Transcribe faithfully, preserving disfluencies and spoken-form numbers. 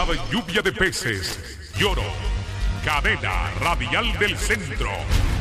temporada de lluvia de peces. Lloro. Cadena Radial del Centro.